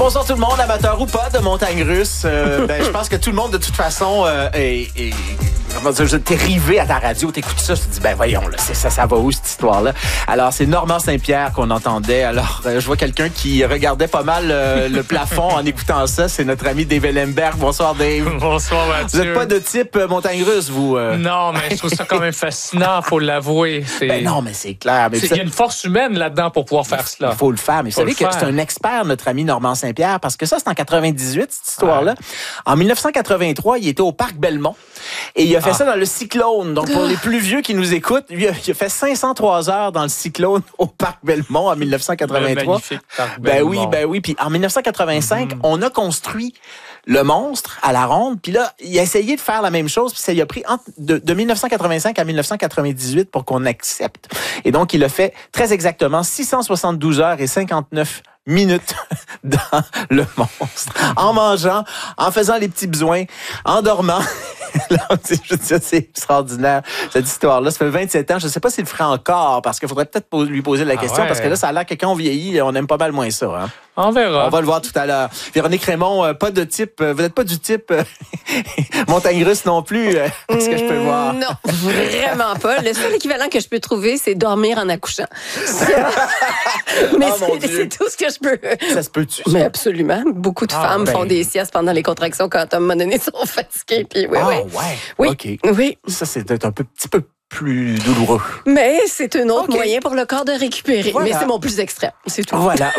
Bonsoir tout le monde, amateur ou pas de montagne russe. Je pense que tout le monde, de toute façon, t'es rivé à ta radio, t'écoutes ça, je te dis, voyons, là, ça va où cette histoire-là? Alors, c'est Normand Saint-Pierre qu'on entendait. Alors, je vois quelqu'un qui regardait pas mal le plafond en écoutant ça. C'est notre ami Dave Ellenberg. Bonsoir, Dave. Bonsoir, Mathieu. Vous n'êtes pas de type montagne russe, vous? Non, mais je trouve ça quand même fascinant, faut l'avouer. Non, mais c'est clair. Mais il y a une force humaine là-dedans pour pouvoir faire cela. Il faut le faire. Mais vous savez que c'est un expert, notre ami Normand Saint-Pierre, parce que ça, c'est en 98, cette histoire-là. En 1983, il était au Parc Belmont et il a fait ça dans le Cyclone. Donc, pour les plus vieux qui nous écoutent, il a fait 503 heures dans le Cyclone au Parc Belmont en 1983. Magnifique Parc Belmont. Ben oui. Puis en 1985, on a construit le monstre à la ronde. Puis là, il a essayé de faire la même chose. Puis ça lui a pris de 1985 à 1998 pour qu'on accepte. Et donc, il a fait très exactement 672 heures et 59 minutes dans le monstre. En mangeant, en faisant les petits besoins, en dormant. Je dis, c'est extraordinaire, cette histoire-là. Ça fait 27 ans. Je ne sais pas s'il le ferait encore, parce qu'il faudrait peut-être lui poser la question, parce que là, ça a l'air que quand on vieillit, on aime pas mal moins ça. Hein? On verra. On va le voir tout à l'heure. Véronique Raymond, pas de type. Vous n'êtes pas du type montagne russe non plus, est-ce que je peux voir? Non, vraiment pas. Le seul équivalent que je peux trouver, c'est dormir en accouchant. Mais c'est tout ce que je peux. Ça se peut-tu? Mais absolument. Beaucoup de femmes font des siestes pendant les contractions quand à un moment donné, ils sont fatigués. Puis oui. OK. Oui. Ça, c'est peut-être un petit peu plus douloureux. Mais c'est un autre moyen pour le corps de récupérer. Voilà. Mais c'est mon plus extrême, c'est tout. Voilà.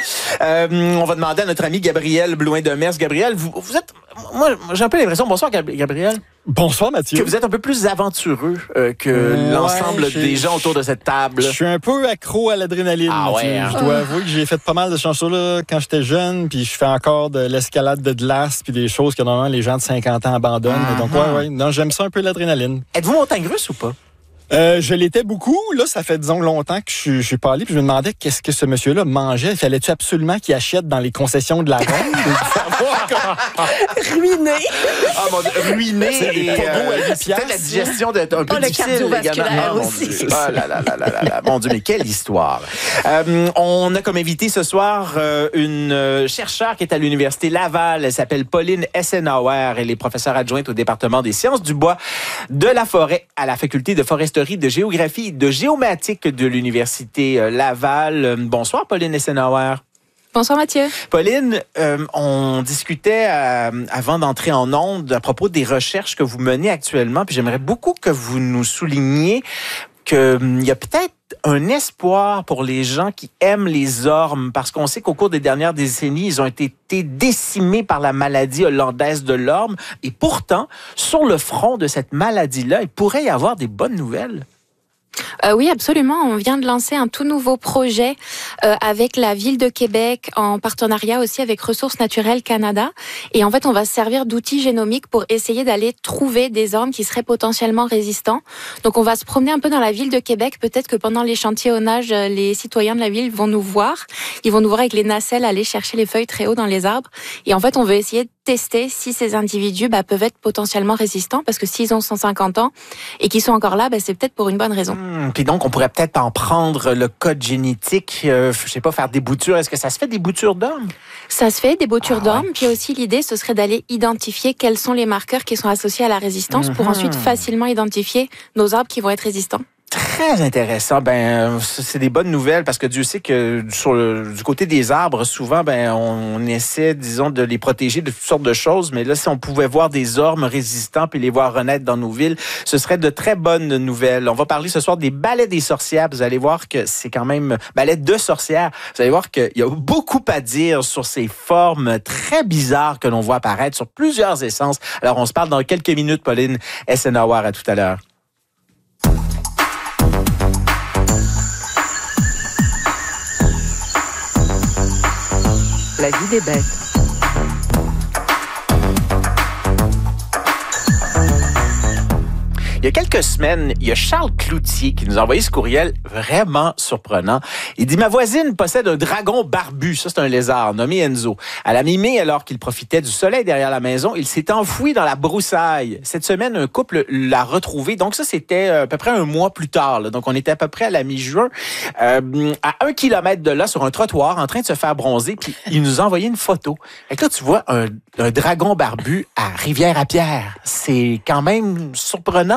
On va demander à notre ami Gabriel Blouin-Demers. Gabriel, vous êtes... Moi, j'ai un peu l'impression... Bonsoir, Gabriel. Bonsoir, Mathieu. Que vous êtes un peu plus aventureux que l'ensemble des gens autour de cette table. Je suis un peu accro à l'adrénaline, Mathieu. Ouais, hein? Je dois avouer que j'ai fait pas mal de chansons-là quand j'étais jeune, puis je fais encore de l'escalade de glace, puis des choses que normalement les gens de 50 ans abandonnent. Donc, non, j'aime ça un peu l'adrénaline. Êtes-vous montagne russe ou pas? Je l'étais beaucoup. Là, ça fait, disons, longtemps que je suis pas allé. Puis je me demandais qu'est-ce que ce monsieur-là mangeait. Fallait-tu absolument qu'il achète dans les concessions de la ronde? Ruiné. Ah, mon Dieu, ruiné. C'est peut-être la digestion d'un peu difficile également. Aussi. Ah là. Mon Dieu, mais quelle histoire. On a comme invité ce soir une chercheure qui est à l'Université Laval. Elle s'appelle Pauline Essenauer. Elle est professeure adjointe au département des sciences du bois, de la forêt à la faculté de foresterie, de géographie et de géomatique de l'Université Laval. Bonsoir, Pauline Essenauer. Bonsoir, Mathieu. Pauline, on discutait avant d'entrer en ondes à propos des recherches que vous menez actuellement, puis j'aimerais beaucoup que vous nous souligniez qu'il y a peut-être un espoir pour les gens qui aiment les ormes, parce qu'on sait qu'au cours des dernières décennies, ils ont été décimés par la maladie hollandaise de l'orme, et pourtant, sur le front de cette maladie-là, il pourrait y avoir des bonnes nouvelles. Oui, absolument. On vient de lancer un tout nouveau projet avec la Ville de Québec, en partenariat aussi avec Ressources naturelles Canada. Et en fait, on va se servir d'outils génomiques pour essayer d'aller trouver des ormes qui seraient potentiellement résistants. Donc, on va se promener un peu dans la Ville de Québec. Peut-être que pendant l'échantillonnage, les citoyens de la ville vont nous voir. Ils vont nous voir avec les nacelles aller chercher les feuilles très haut dans les arbres. Et en fait, on veut essayer de tester si ces individus peuvent être potentiellement résistants, parce que s'ils ont 150 ans et qu'ils sont encore là, c'est peut-être pour une bonne raison. Puis donc, on pourrait peut-être en prendre le code génétique, je sais pas, faire des boutures. Est-ce que ça se fait des boutures d'ormes? Ça se fait, des boutures d'ormes. Puis aussi, l'idée, ce serait d'aller identifier quels sont les marqueurs qui sont associés à la résistance pour ensuite facilement identifier nos arbres qui vont être résistants. Très intéressant. C'est des bonnes nouvelles, parce que Dieu sait que du côté des arbres, souvent, on essaie, disons, de les protéger de toutes sortes de choses. Mais là, si on pouvait voir des ormes résistants puis les voir renaître dans nos villes, ce serait de très bonnes nouvelles. On va parler ce soir des balais des sorcières. Vous allez voir que c'est quand même balais de sorcières. Vous allez voir qu'il y a beaucoup à dire sur ces formes très bizarres que l'on voit apparaître sur plusieurs essences. Alors, on se parle dans quelques minutes, Pauline Essenauer. À tout à l'heure. La vie des bêtes. Il y a quelques semaines, il y a Charles Cloutier qui nous a envoyé ce courriel vraiment surprenant. Il dit « Ma voisine possède un dragon barbu. » Ça, c'est un lézard nommé Enzo. À la mi-mai, alors qu'il profitait du soleil derrière la maison, il s'est enfoui dans la broussaille. Cette semaine, un couple l'a retrouvé. Donc ça, c'était à peu près un mois plus tard. Là. Donc on était à peu près à la mi-juin, à 1 kilomètre de là, sur un trottoir, en train de se faire bronzer. Puis il nous a envoyé une photo. Et là, tu vois un dragon barbu à Rivière-à-Pierre. C'est quand même surprenant.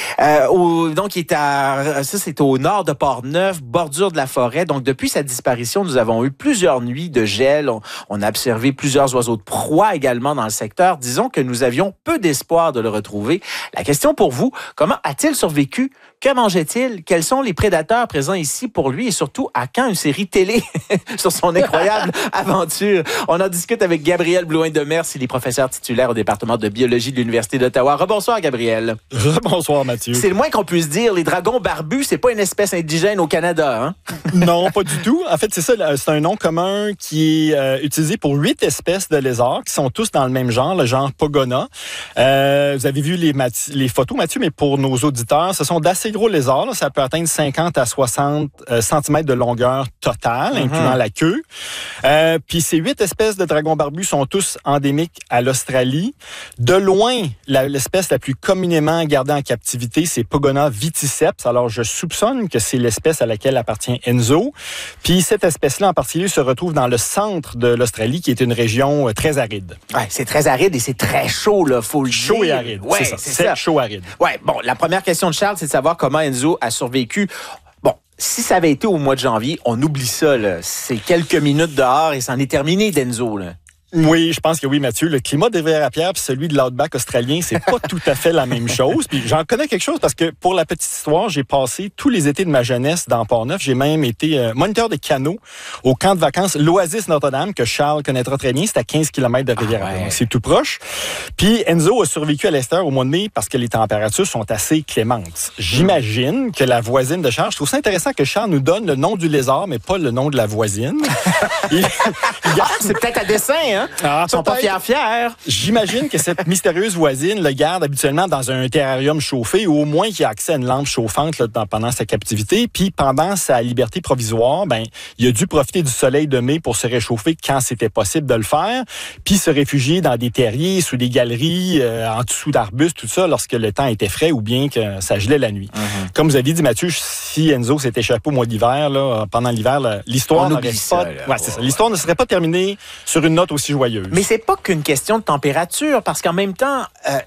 Donc, c'est au nord de Port-Neuf, bordure de la forêt. Donc, depuis sa disparition, nous avons eu plusieurs nuits de gel. On a observé plusieurs oiseaux de proie également dans le secteur. Disons que nous avions peu d'espoir de le retrouver. La question pour vous, comment a-t-il survécu? Que mangeait-il? Quels sont les prédateurs présents ici pour lui? Et surtout, à quand une série télé sur son incroyable aventure? On en discute avec Gabriel Blouin-Demers. Il est professeur titulaire au département de biologie de l'Université d'Ottawa. Rebonsoir, Gabriel. Rebonsoir, Mathieu. C'est le moins qu'on puisse dire. Les dragons barbus, c'est pas une espèce indigène au Canada, hein? Non, pas du tout. En fait, c'est ça. C'est un nom commun qui est utilisé pour 8 espèces de lézards qui sont tous dans le même genre, le genre Pogona. Vous avez vu les photos, Mathieu, mais pour nos auditeurs, ce sont d'assez gros lézards. Là. Ça peut atteindre 50 à 60 cm de longueur totale, incluant la queue. Puis ces 8 espèces de dragons barbus sont tous endémiques à l'Australie. De loin, l'espèce la plus communément gardée en captivité, c'est Pogona viticeps. Alors, je soupçonne que c'est l'espèce à laquelle appartient Enzo. Puis cette espèce-là, en particulier, se retrouve dans le centre de l'Australie, qui est une région très aride. Ouais, c'est très aride et c'est très chaud, là, faut le dire. Chaud et aride, ouais, c'est ça. Chaud aride. Ouais, bon, la première question de Charles, c'est de savoir comment Enzo a survécu. Bon, si ça avait été au mois de janvier, on oublie ça, là. C'est quelques minutes dehors et c'en est terminé d'Enzo, là. Oui, je pense que oui, Mathieu. Le climat de Rivière-à-Pierre puis celui de l'outback australien, c'est pas tout à fait la même chose. Puis j'en connais quelque chose parce que pour la petite histoire, j'ai passé tous les étés de ma jeunesse dans Port-Neuf. J'ai même été moniteur de canot au camp de vacances l'Oasis Notre-Dame que Charles connaîtra très bien. C'est à 15 km de Rivière-à-Pierre. Donc c'est tout proche. Puis Enzo a survécu à l'extérieur au mois de mai parce que les températures sont assez clémentes. J'imagine que la voisine de Charles, je trouve ça intéressant que Charles nous donne le nom du lézard, mais pas le nom de la voisine. C'est peut-être à dessein, hein? Ah, ils sont pas fiers. J'imagine que cette mystérieuse voisine le garde habituellement dans un terrarium chauffé ou au moins qu'il a accès à une lampe chauffante là, pendant sa captivité. Puis pendant sa liberté provisoire, il a dû profiter du soleil de mai pour se réchauffer quand c'était possible de le faire, puis se réfugier dans des terriers, sous des galeries, en dessous d'arbustes, tout ça, lorsque le temps était frais ou bien que ça gelait la nuit. Comme vous aviez dit, Mathieu, si Enzo s'est échappé au mois d'hiver, là, pendant l'hiver, l'histoire n'aurait pas... c'est ça. L'histoire ne serait pas terminée sur une note aussi joyeuse. Mais c'est pas qu'une question de température, parce qu'en même temps,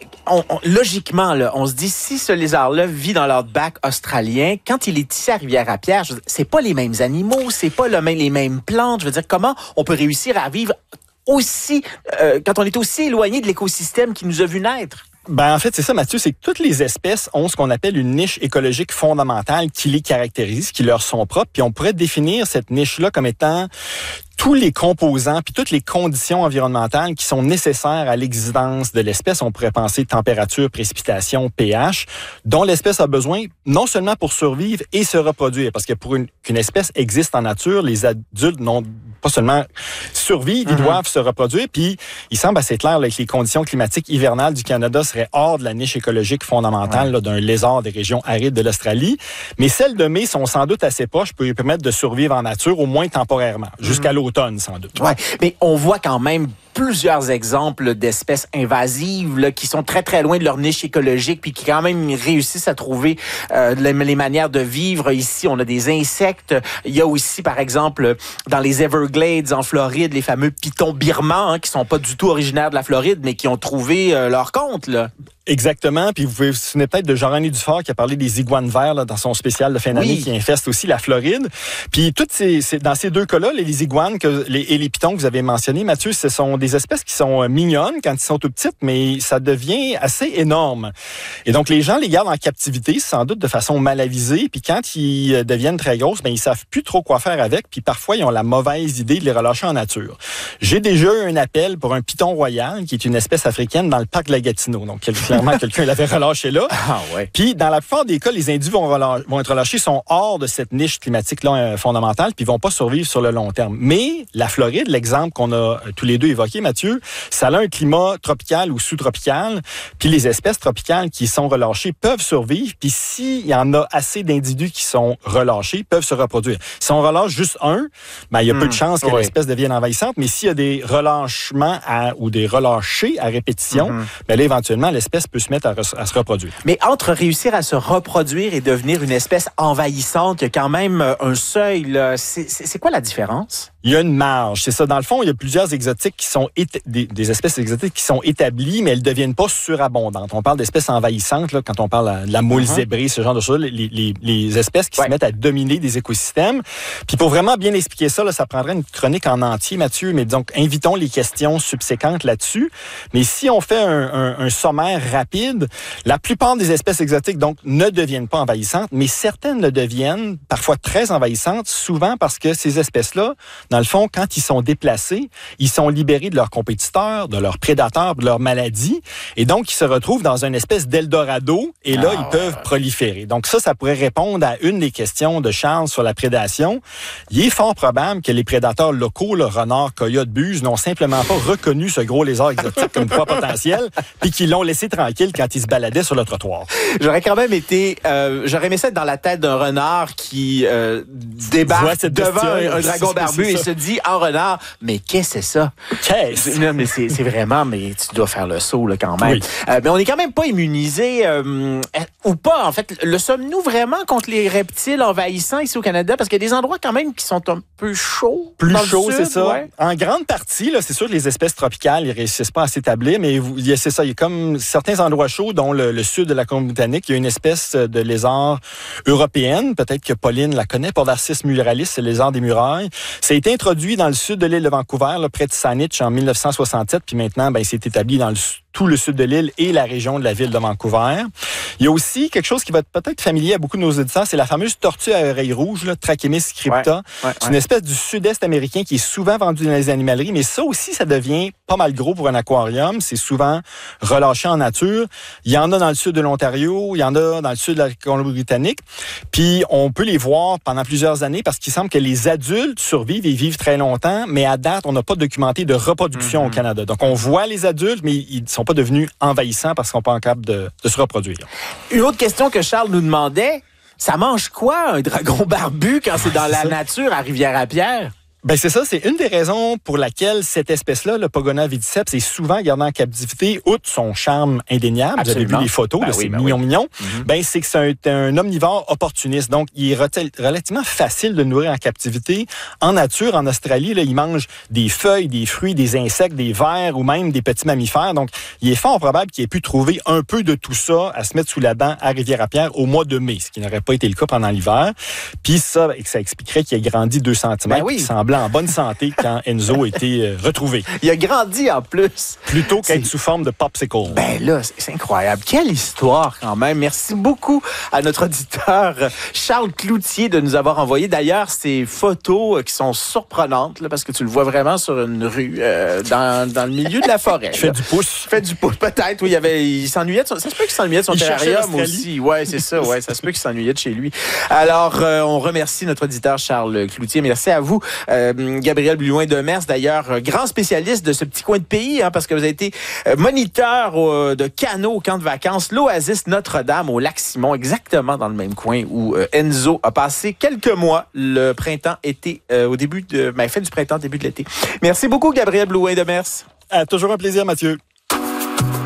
logiquement, là, on se dit, si ce lézard-là vit dans l'outback australien, quand il est ici à Rivière-à-Pierre, c'est pas les mêmes animaux, c'est pas les mêmes plantes. Je veux dire, comment on peut réussir à vivre aussi, quand on est aussi éloigné de l'écosystème qui nous a vu naître? En fait, c'est ça, Mathieu, c'est que toutes les espèces ont ce qu'on appelle une niche écologique fondamentale qui les caractérise, qui leur sont propres. Puis on pourrait définir cette niche-là comme étant tous les composants puis toutes les conditions environnementales qui sont nécessaires à l'existence de l'espèce. On pourrait penser température, précipitation, pH, dont l'espèce a besoin non seulement pour survivre et se reproduire. Parce que pour qu'une espèce existe en nature, les adultes n'ont pas seulement survivre, ils doivent se reproduire. Puis il semble assez clair là, que les conditions climatiques hivernales du Canada seraient hors de la niche écologique fondamentale là, d'un lézard des régions arides de l'Australie. Mais celles de mai sont sans doute assez proches pour lui permettre de survivre en nature, au moins temporairement, jusqu'à l'automne, sans doute. Ouais, mais on voit quand même plusieurs exemples d'espèces invasives là, qui sont très, très loin de leur niche écologique puis qui quand même réussissent à trouver les manières de vivre. Ici, on a des insectes. Il y a aussi, par exemple, dans les Everglades en Floride, les fameux pitons birmans qui sont pas du tout originaires de la Floride, mais qui ont trouvé leur compte, là. Exactement. Puis vous pouvez vous souvenir peut-être de Jean-René Dufort qui a parlé des iguanes verts là, dans son spécial de fin d'année qui infestent aussi la Floride. Puis dans ces deux cas-là, les iguanes et les pitons que vous avez mentionnés, Mathieu, ce sont des espèces qui sont mignonnes quand ils sont tout petites, mais ça devient assez énorme. Et donc les gens les gardent en captivité, sans doute de façon mal avisée. Puis quand ils deviennent très grosses, ils savent plus trop quoi faire avec. Puis parfois ils ont la mauvaise idée de les relâcher en nature. J'ai déjà eu un appel pour un piton royal, qui est une espèce africaine dans le parc de la Gatineau. Donc Clairement, quelqu'un l'avait relâché là. Ah ouais. Puis, dans la plupart des cas, les individus vont être relâchés, sont hors de cette niche climatique-là fondamentale, puis ils vont pas survivre sur le long terme. Mais la Floride, l'exemple qu'on a tous les deux évoqué, Mathieu, ça a un climat tropical ou sous-tropical, puis les espèces tropicales qui sont relâchées peuvent survivre, puis s'il y en a assez d'individus qui sont relâchés, peuvent se reproduire. Si on relâche juste un, ben, il y a peu de chances que l'espèce devienne envahissante, mais s'il y a des relâchements ou des relâchés à répétition, ben là, éventuellement, l'espèce peut se mettre à se reproduire. Mais entre réussir à se reproduire et devenir une espèce envahissante, il y a quand même un seuil, là. C'est quoi la différence? Il y a une marge, c'est ça. Dans le fond, il y a plusieurs exotiques qui sont des espèces exotiques qui sont établies, mais elles ne deviennent pas surabondantes. On parle d'espèces envahissantes, là, quand on parle de la moule zébrée, ce genre de choses, les espèces qui se mettent à dominer des écosystèmes. Puis pour vraiment bien expliquer ça, là, ça prendrait une chronique en entier, Mathieu, mais donc invitons les questions subséquentes là-dessus. Mais si on fait un sommaire rapide, la plupart des espèces exotiques donc ne deviennent pas envahissantes, mais certaines le deviennent, parfois très envahissantes, souvent parce que ces espèces-là, dans le fond, quand ils sont déplacés, ils sont libérés de leurs compétiteurs, de leurs prédateurs, de leurs maladies, et donc ils se retrouvent dans une espèce d'Eldorado, et là, ils peuvent proliférer. Donc ça pourrait répondre à une des questions de Charles sur la prédation. Il est fort probable que les prédateurs locaux, le renard, coyote, buse, n'ont simplement pas reconnu ce gros lézard exotique comme proie potentielle, puis qu'ils l'ont laissé tranquille quand il se baladait sur le trottoir. J'aurais quand même j'aurais aimé ça être dans la tête d'un renard qui débarque devant un dragon barbu et se dit en renard, mais qu'est-ce que c'est ça? Qu'est-ce? Non, mais c'est vraiment, mais tu dois faire le saut là, quand même. Oui. Mais on n'est quand même pas immunisé ou pas, en fait. Le sommes-nous vraiment contre les reptiles envahissants ici au Canada? Parce qu'il y a des endroits quand même qui sont un peu chauds. Plus chauds, c'est ça. Ouais. En grande partie, là, c'est sûr que les espèces tropicales, ils réussissent pas à s'établir, mais c'est ça. Il y a comme certains endroits chauds, dont le sud de la Colombie-Britannique, il y a une espèce de lézard européenne. Peut-être que Pauline la connaît, Podarcis muralis, c'est le lézard des murailles. Ça a été introduit dans le sud de l'île de Vancouver, là, près de Saanich, en 1967, puis maintenant, ben, il s'est établi dans tout le sud de l'île et la région de la ville de Vancouver. Il y a aussi quelque chose qui va être peut-être familier à beaucoup de nos auditeurs, c'est la fameuse tortue à oreilles rouges, là, Trachemys crypta. C'est une espèce du sud-est américain qui est souvent vendue dans les animaleries, mais ça aussi, ça devient pas mal gros pour un aquarium. C'est souvent relâché en nature. Il y en a dans le sud de l'Ontario, il y en a dans le sud de la Colombie-Britannique. Puis on peut les voir pendant plusieurs années parce qu'il semble que les adultes survivent et vivent très longtemps, mais à date, on n'a pas documenté de reproduction au Canada. Donc on voit les adultes, mais ils sont pas devenus envahissants parce qu'on n'est pas capable de se reproduire. Une autre question que Charles nous demandait, ça mange quoi un dragon barbu quand c'est dans la nature à Rivière-à-Pierre? Ben c'est ça, c'est une des raisons pour laquelle cette espèce-là, le Pogona vidiceps, est souvent gardé en captivité, outre son charme indéniable. Absolument. Vous avez vu les photos, là, c'est mignon. Ben c'est que c'est un omnivore opportuniste. Donc, il est relativement facile de nourrir en captivité. En nature, en Australie, là, il mange des feuilles, des fruits, des insectes, des vers ou même des petits mammifères. Donc, il est fort probable qu'il ait pu trouver un peu de tout ça à se mettre sous la dent à Rivière-à-Pierre au mois de mai, ce qui n'aurait pas été le cas pendant l'hiver. Puis ça expliquerait qu'il a grandi 2 cm. Ben oui. En bonne santé quand Enzo a été retrouvé. Il a grandi en plus. Plutôt qu'être sous forme de popsicle. Ben là, c'est incroyable. Quelle histoire quand même. Merci beaucoup à notre auditeur Charles Cloutier de nous avoir envoyé d'ailleurs ces photos qui sont surprenantes là, parce que tu le vois vraiment sur une rue dans le milieu de la forêt. Il fait du pouce. Il fait du pouce peut-être. Oui, il s'ennuyait de ça se peut qu'il s'ennuyait de son terrarium aussi. Ouais, c'est ça. Ouais, ça se peut qu'il s'ennuyait de chez lui. Alors, on remercie notre auditeur Charles Cloutier. Merci à vous. Gabriel Blouin-Demers, d'ailleurs, grand spécialiste de ce petit coin de pays, parce que vous avez été moniteur de canot au camp de vacances, l'Oasis Notre-Dame au Lac-Simon, exactement dans le même coin où Enzo a passé quelques mois, le printemps-été, fin du printemps, début de l'été. Merci beaucoup, Gabriel Blouin-Demers. Toujours un plaisir, Mathieu.